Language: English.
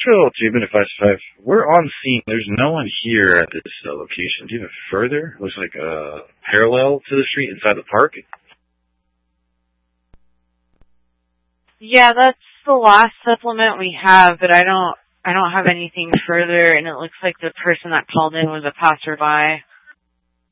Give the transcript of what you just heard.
Nashville Achievement 555. We're on scene. There's no one here at this location. Do you have it further? It looks like parallel to the street inside the park. Yeah, that's the last supplement we have, but I don't have anything further, and it looks like the person that called in was a passerby.